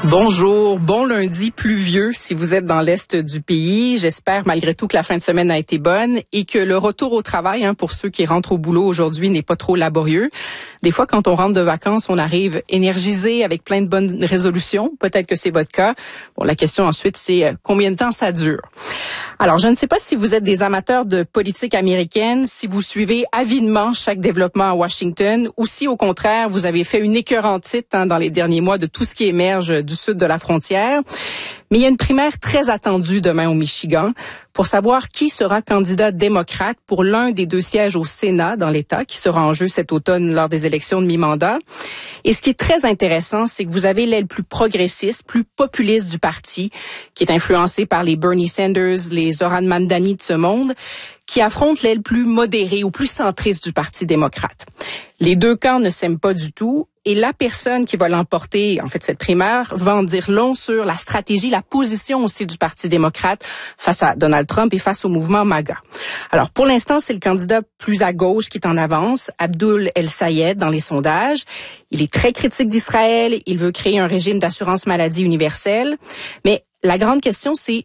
Bonjour, bon lundi pluvieux si vous êtes dans l'est du pays. J'espère malgré tout que la fin de semaine a été bonne et que le retour au travail, pour ceux qui rentrent au boulot aujourd'hui, n'est pas trop laborieux. Des fois, quand on rentre de vacances, on arrive énergisé avec plein de bonnes résolutions. Peut-être que c'est votre cas. Bon, la question ensuite, c'est combien de temps ça dure? Alors, je ne sais pas si vous êtes des amateurs de politique américaine, si vous suivez avidement chaque développement à Washington, ou si, au contraire, vous avez fait une écœurantite dans les derniers mois de tout ce qui émerge du sud de la frontière. Mais il y a une primaire très attendue demain au Michigan pour savoir qui sera candidat démocrate pour l'un des 2 sièges au Sénat dans l'État qui sera en jeu cet automne lors des élections de mi-mandat. Et ce qui est très intéressant, c'est que vous avez l'aile plus progressiste, plus populiste du parti, qui est influencée par les Bernie Sanders, les Zohran Mamdani de ce monde, qui affronte l'aile plus modérée ou plus centriste du Parti démocrate. Les deux camps ne s'aiment pas du tout et la personne qui va l'emporter, en fait cette primaire, va en dire long sur la stratégie, la position aussi du Parti démocrate face à Donald Trump et face au mouvement MAGA. Alors pour l'instant, c'est le candidat plus à gauche qui est en avance, Abdul El-Sayed dans les sondages. Il est très critique d'Israël, il veut créer un régime d'assurance maladie universelle, mais la grande question, c'est